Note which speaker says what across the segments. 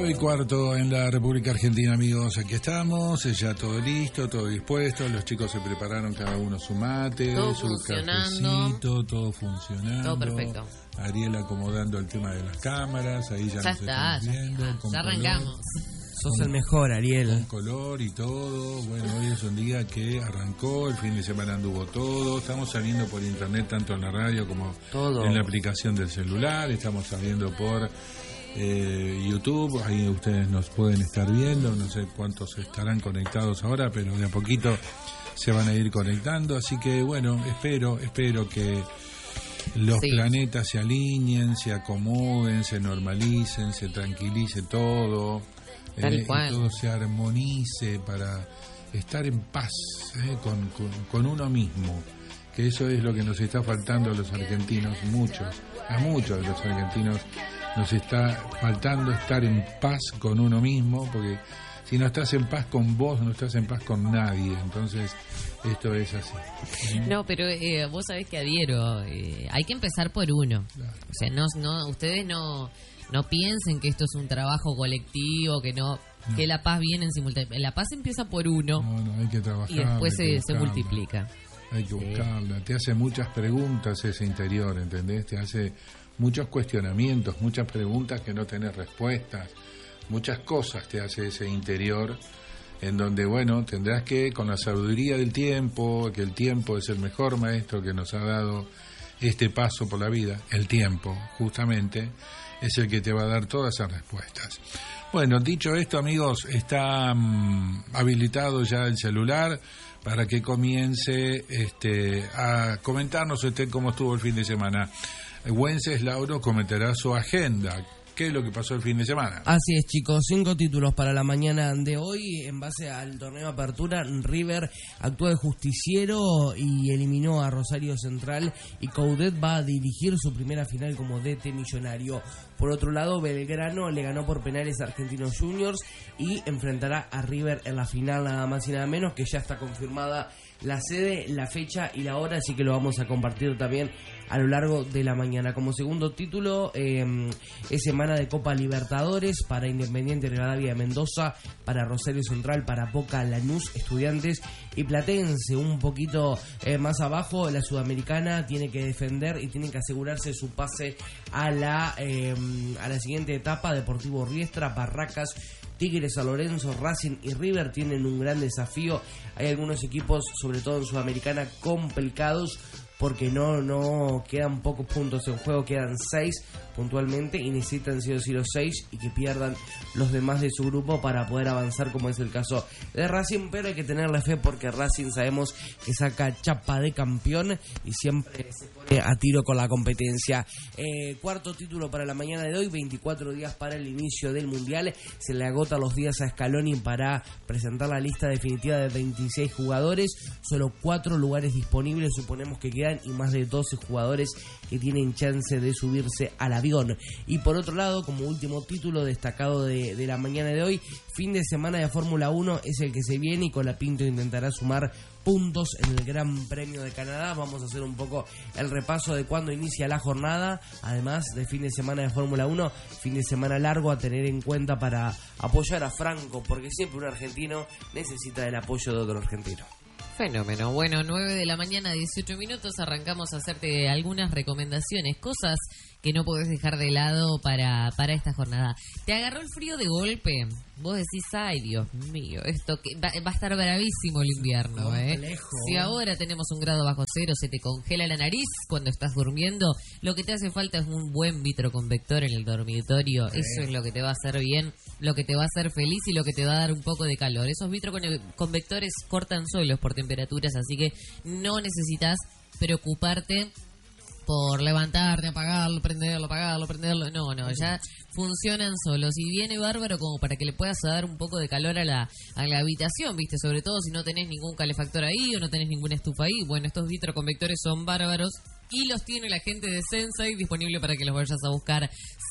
Speaker 1: 9:15 en la República Argentina, amigos. Aquí estamos, ya todo listo, todo dispuesto. Los chicos se prepararon cada uno su mate,
Speaker 2: todo
Speaker 1: su
Speaker 2: funcionando.
Speaker 1: cafecito, todo funcionando.
Speaker 2: Todo perfecto.
Speaker 1: Ariel acomodando el tema de las cámaras, ahí ya nos estamos viendo.
Speaker 2: Ya arrancamos.
Speaker 3: Sos el mejor, Ariel.
Speaker 1: Con color y todo. Bueno, hoy es un día que arrancó, el fin de semana anduvo todo. Estamos saliendo por internet, tanto en la radio como
Speaker 3: todo
Speaker 1: en la aplicación del celular. Estamos saliendo por YouTube, ahí ustedes nos pueden estar viendo. No sé cuántos estarán conectados ahora, pero de a poquito se van a ir conectando. Así que bueno, espero que los planetas se alineen, se acomoden, se normalicen, se tranquilice todo. Y todo se armonice para estar en paz con uno mismo, que eso es lo que nos está faltando a los argentinos, a muchos de los argentinos nos está faltando estar en paz con uno mismo, porque si no estás en paz con vos, no estás en paz con nadie. Entonces esto es así.
Speaker 2: No, pero vos sabés que adhiero, hay que empezar por uno. Claro. O sea, no ustedes no piensen que esto es un trabajo colectivo, que la paz viene en simultáneo. La paz empieza por uno.
Speaker 1: No, hay que trabajar.
Speaker 2: Y después se multiplica.
Speaker 1: Hay que buscarla. Te hace muchas preguntas ese interior, ¿entendés? Te hace muchos cuestionamientos, muchas preguntas que no tenés respuestas. Muchas cosas te hace ese interior, en donde, bueno, tendrás que, con la sabiduría del tiempo, que el tiempo es el mejor maestro que nos ha dado este paso por la vida, el tiempo, justamente, es el que te va a dar todas esas respuestas. Bueno, dicho esto, amigos, está habilitado ya el celular para que comience a comentarnos cómo estuvo el fin de semana. Wenceslao comentará su agenda. ¿Qué es lo que pasó el fin de semana?
Speaker 3: Así es, chicos, 5 títulos para la mañana de hoy. En base al torneo de apertura, River actuó de justiciero y eliminó a Rosario Central, y Coudet va a dirigir su primera final como DT millonario. Por otro lado, Belgrano le ganó por penales a Argentinos Juniors y enfrentará a River en la final, nada más y nada menos, que ya está confirmada la sede, la fecha y la hora, así que lo vamos a compartir también a lo largo de la mañana. Como segundo título, es semana de Copa Libertadores para Independiente Rivadavia de Mendoza, para Rosario Central, para Boca, Lanús, Estudiantes y Platense. Un poquito más abajo, la Sudamericana tiene que defender y tiene que asegurarse su pase a la siguiente etapa. Deportivo Riestra, Barracas, Tigres, San Lorenzo, Racing y River tienen un gran desafío. Hay algunos equipos, sobre todo en Sudamericana, complicados, porque no quedan pocos puntos en juego, quedan 6 puntualmente y necesitan sí o sí los 6 y que pierdan los demás de su grupo para poder avanzar, como es el caso de Racing. Pero hay que tenerle fe, porque Racing sabemos que saca chapa de campeón y siempre se pone a tiro con la competencia. Cuarto título para la mañana de hoy, 24 días para el inicio del Mundial. Se le agota los días a Scaloni para presentar la lista definitiva de 26 jugadores. Solo 4 lugares disponibles, suponemos que quedan, y más de 12 jugadores que tienen chance de subirse al avión. Y por otro lado, como último título destacado de la mañana de hoy, fin de semana de Fórmula 1 es el que se viene, y Colapinto intentará sumar puntos en el Gran Premio de Canadá. Vamos a hacer un poco el repaso de cuándo inicia la jornada, además de fin de semana de Fórmula 1, fin de semana largo a tener en cuenta para apoyar a Franco, porque siempre un argentino necesita el apoyo de otro argentino.
Speaker 2: Fenómeno. Bueno, 9 de la mañana, 18 minutos, arrancamos a hacerte algunas recomendaciones, cosas que no podés dejar de lado para esta jornada. ¿Te agarró el frío de golpe? Vos decís, ay, Dios mío, esto que va a estar bravísimo el invierno, Si ahora tenemos 1 grado bajo cero, se te congela la nariz cuando estás durmiendo, lo que te hace falta es un buen vitroconvector en el dormitorio. Eso es lo que te va a hacer bien, lo que te va a hacer feliz y lo que te va a dar un poco de calor. Esos vitroconvectores cortan solos por temperaturas, así que no necesitas preocuparte por levantarte, apagarlo, prenderlo. No, ya funcionan solos y viene bárbaro como para que le puedas dar un poco de calor a la habitación, ¿viste? Sobre todo si no tenés ningún calefactor ahí o no tenés ninguna estufa ahí. Bueno, estos vitroconvectores son bárbaros y los tiene la gente de Sensei disponible para que los vayas a buscar.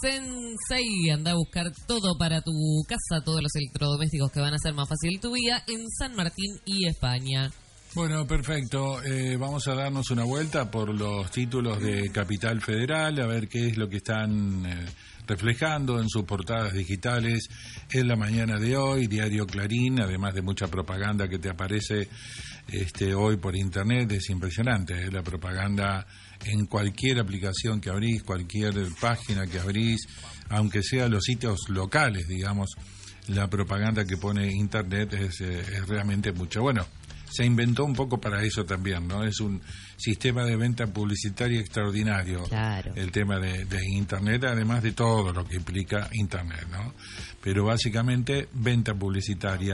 Speaker 2: Sensei, anda a buscar todo para tu casa, todos los electrodomésticos que van a hacer más fácil tu vida en San Martín y España.
Speaker 1: Bueno, perfecto. Vamos a darnos una vuelta por los títulos de Capital Federal, a ver qué es lo que están reflejando en sus portadas digitales en la mañana de hoy. Diario Clarín, además de mucha propaganda que te aparece hoy por internet, es impresionante, la propaganda en cualquier aplicación que abrís, cualquier página que abrís, aunque sea los sitios locales, digamos, la propaganda que pone internet es realmente mucho. Bueno, se inventó un poco para eso también, ¿no? Es un sistema de venta publicitaria extraordinario,
Speaker 2: claro,
Speaker 1: el tema de internet, además de todo lo que implica internet, ¿no? Pero básicamente venta publicitaria.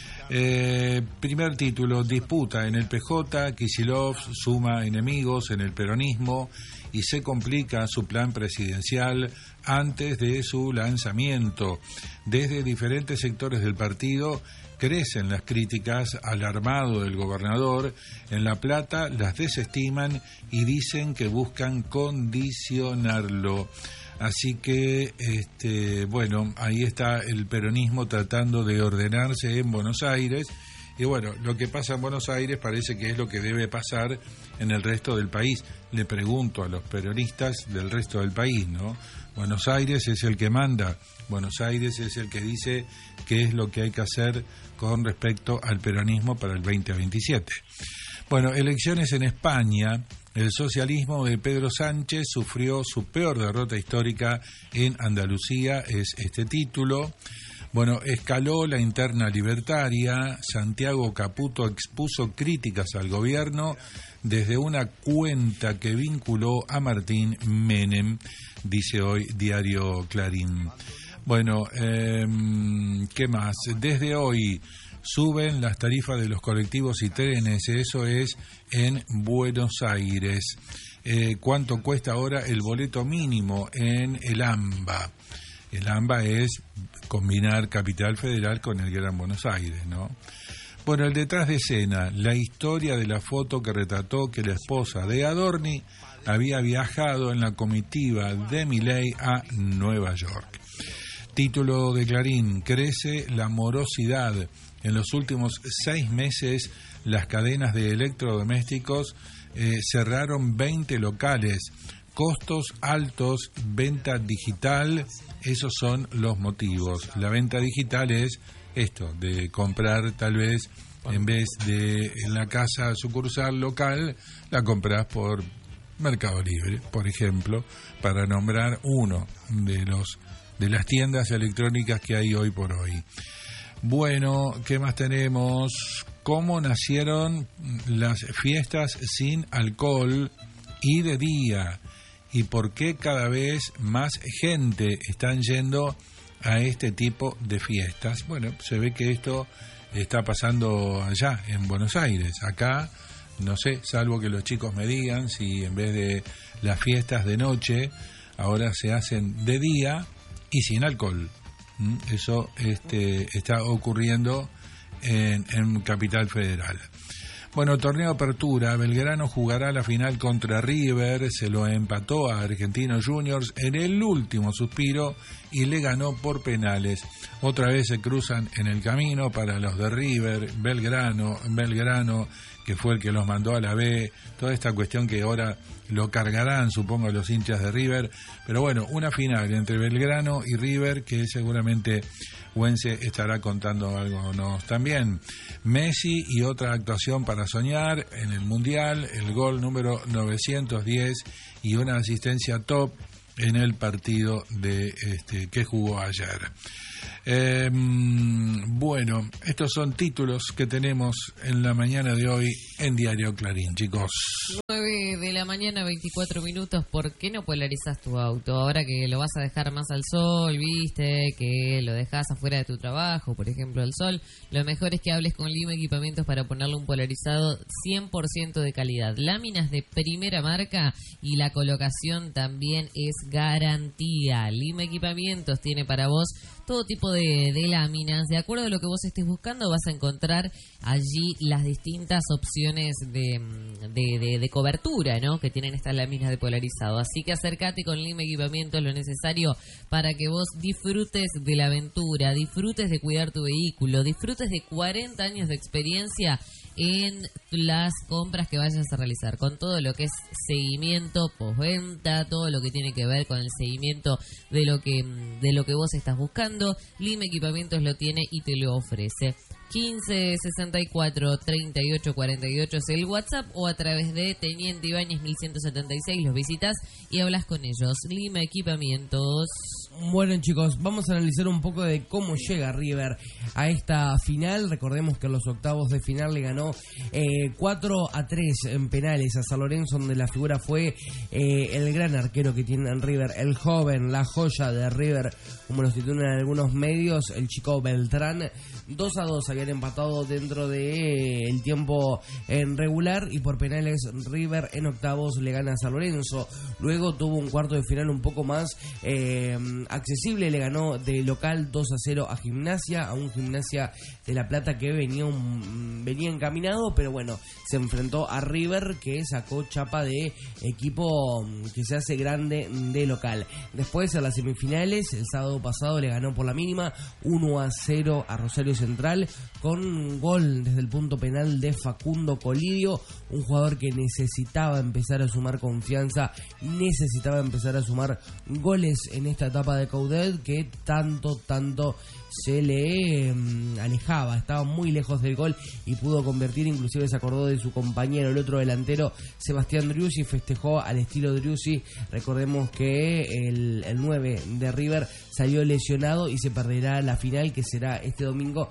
Speaker 1: Primer título: disputa en el PJ, Kicillof suma enemigos en el peronismo y se complica su plan presidencial antes de su lanzamiento. Desde diferentes sectores del partido crecen las críticas al armado del gobernador. En La Plata las desestiman y dicen que buscan condicionarlo. Así que, bueno, ahí está el peronismo tratando de ordenarse en Buenos Aires. Y bueno, lo que pasa en Buenos Aires parece que es lo que debe pasar en el resto del país. Le pregunto a los peronistas del resto del país, ¿no? Buenos Aires es el que manda, Buenos Aires es el que dice qué es lo que hay que hacer con respecto al peronismo para el 2027. Bueno, elecciones en España. El socialismo de Pedro Sánchez sufrió su peor derrota histórica en Andalucía, es este título. Bueno, escaló la interna libertaria. Santiago Caputo expuso críticas al gobierno desde una cuenta que vinculó a Martín Menem, dice hoy Diario Clarín. Bueno, ¿qué más? Desde hoy suben las tarifas de los colectivos y trenes, eso es en Buenos Aires. ¿Cuánto cuesta ahora el boleto mínimo en el AMBA? El AMBA es combinar Capital Federal con el Gran Buenos Aires, ¿no? Bueno, el detrás de escena, la historia de la foto que retrató que la esposa de Adorni había viajado en la comitiva de Milei a Nueva York. Título de Clarín: crece la morosidad. En los últimos 6 meses, las cadenas de electrodomésticos cerraron 20 locales. Costos altos, venta digital, esos son los motivos. La venta digital es esto, de comprar tal vez, en vez de en la casa sucursal local, la compras por Mercado Libre, por ejemplo, para nombrar uno de las tiendas electrónicas que hay hoy por hoy. Bueno, ¿qué más tenemos? ¿Cómo nacieron las fiestas sin alcohol y de día? ¿Y por qué cada vez más gente están yendo a este tipo de fiestas? Bueno, se ve que esto está pasando allá, en Buenos Aires. Acá, no sé, salvo que los chicos me digan si en vez de las fiestas de noche, ahora se hacen de día y sin alcohol. Eso está ocurriendo en Capital Federal. Bueno, torneo Apertura, Belgrano jugará la final contra River, se lo empató a Argentinos Juniors en el último suspiro y le ganó por penales. Otra vez se cruzan en el camino para los de River, Belgrano, que fue el que los mandó a la B, toda esta cuestión que ahora lo cargarán, supongo, los hinchas de River, pero bueno, una final entre Belgrano y River que seguramente Güense estará contando algo también. Messi y otra actuación para soñar en el Mundial, el gol número 910 y una asistencia top en el partido que jugó ayer. Bueno, estos son títulos que tenemos en la mañana de hoy en Diario Clarín, chicos.
Speaker 2: 9 de la mañana, 24 minutos. ¿Por qué no polarizas tu auto? Ahora que lo vas a dejar más al sol, viste, que lo dejas afuera de tu trabajo, por ejemplo, al sol, lo mejor es que hables con Lima Equipamientos para ponerle un polarizado 100% de calidad. Láminas de primera marca y la colocación también es garantía. Lima Equipamientos tiene para vos todo tipo de láminas. De acuerdo a lo que vos estés buscando, vas a encontrar allí las distintas opciones de cobertura, ¿no? Que tienen estas láminas de polarizado. Así que acércate con Lima Equipamientos, lo necesario para que vos disfrutes de la aventura, disfrutes de cuidar tu vehículo, disfrutes de 40 años de experiencia en las compras que vayas a realizar, con todo lo que es seguimiento, postventa, todo lo que tiene que ver con el seguimiento de lo que vos estás buscando. Lima Equipamientos lo tiene y te lo ofrece. 15 64 38 48 es el WhatsApp, o a través de Teniente Ibáñez 1176 los visitas y hablas con ellos. Lima Equipamientos.
Speaker 3: Bueno, chicos, vamos a analizar un poco de cómo llega River a esta final. Recordemos que en los octavos de final le ganó 4-3 en penales a San Lorenzo, donde la figura fue el gran arquero que tiene en River, el joven, la joya de River, como los titulan algunos medios, el chico Beltrán. 2-2 habían empatado dentro de el tiempo en regular, y por penales River en octavos le gana a San Lorenzo. Luego tuvo un cuarto de final un poco más accesible, le ganó de local 2-0 a Gimnasia, a un Gimnasia de La Plata que venía encaminado, pero bueno, se enfrentó a River, que sacó chapa de equipo que se hace grande de local. Después, en las semifinales, el sábado pasado le ganó por la mínima 1-0 a Rosario Central, con un gol desde el punto penal de Facundo Colidio, un jugador que necesitaba empezar a sumar confianza, necesitaba empezar a sumar goles en esta etapa de Coudet, que tanto se le alejaba, estaba muy lejos del gol y pudo convertir. Inclusive se acordó de su compañero, el otro delantero, Sebastián Driussi, festejó al estilo Driussi. Recordemos que el 9 de River salió lesionado y se perderá la final, que será este domingo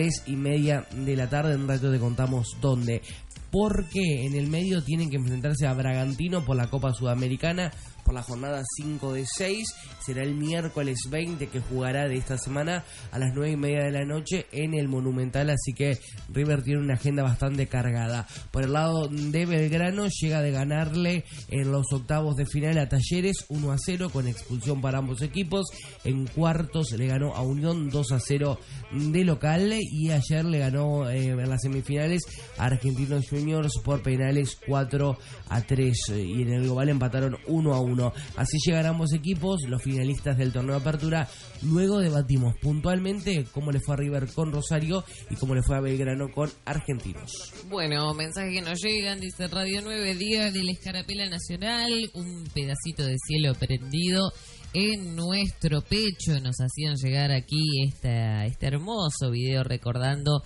Speaker 3: 3:30 de la tarde. En un rato te contamos dónde, porque en el medio tienen que enfrentarse a Bragantino por la Copa Sudamericana, por la jornada 5 de 6. Será el miércoles 20 que jugará de esta semana a las 9:30 de la noche en el Monumental, así que River tiene una agenda bastante cargada. Por el lado de Belgrano, llega de ganarle en los octavos de final a Talleres 1-0 con expulsión para ambos equipos. En cuartos le ganó a Unión 2-0 de local, y ayer le ganó en las semifinales a Argentinos Juniors por penales 4-3, y en el global empataron 1-1. Así llegan ambos equipos, los finalistas del torneo de apertura. Luego debatimos puntualmente cómo le fue a River con Rosario y cómo le fue a Belgrano con Argentinos.
Speaker 2: Bueno, mensaje que nos llegan, dice Radio 9, día de la Escarapela Nacional, un pedacito de cielo prendido en nuestro pecho. Nos hacían llegar aquí este hermoso video recordando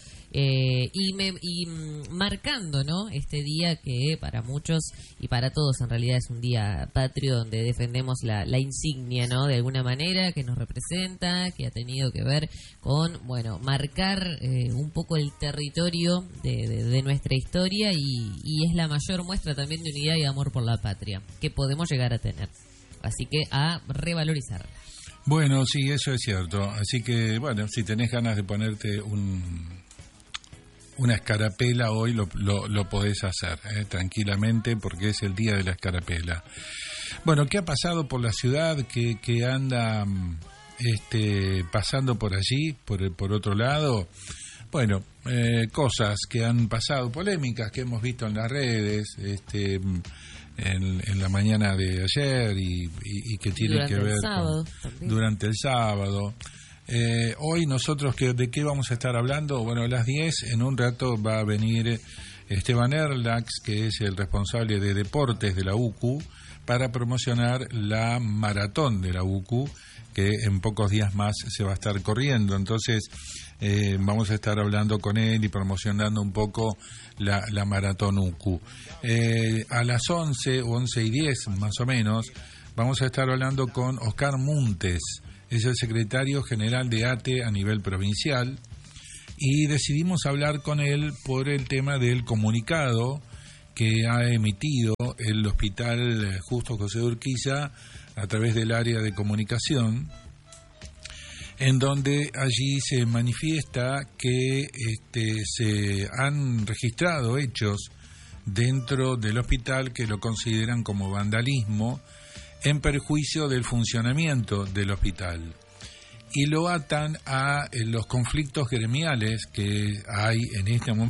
Speaker 2: y marcando, ¿no?, este día que para muchos y para todos en realidad es un día patrio, donde defendemos la insignia, ¿no?, de alguna manera, que nos representa, que ha tenido que ver con, bueno, marcar un poco el territorio de nuestra historia, y es la mayor muestra también de unidad y amor por la patria que podemos llegar a tener. Así que a revalorizar.
Speaker 1: Bueno, sí, eso es cierto. Así que, bueno, si tenés ganas de ponerte una escarapela hoy, lo podés hacer tranquilamente, porque es el día de la escarapela. Bueno, ¿qué ha pasado por la ciudad? ¿Qué anda pasando por allí, por otro lado? Bueno, cosas que han pasado, polémicas que hemos visto en las redes, en la mañana de ayer y que tiene que ver durante el sábado. Hoy nosotros, ¿de qué vamos a estar hablando? Bueno, a las 10, en un rato va a venir Esteban Erlax, que es el responsable de deportes de la UCU, para promocionar la maratón de la UCU, que en pocos días más se va a estar corriendo. Entonces vamos a estar hablando con él y promocionando un poco la maratón UCU. A las 11 o 11:10 más o menos vamos a estar hablando con Oscar Muntes, es el secretario general de ATE a nivel provincial, y decidimos hablar con él por el tema del comunicado que ha emitido el Hospital Justo José de Urquiza a través del área de comunicación, en donde allí se manifiesta que se han registrado hechos dentro del hospital que lo consideran como vandalismo en perjuicio del funcionamiento del hospital, y lo atan a los conflictos gremiales que hay en este momento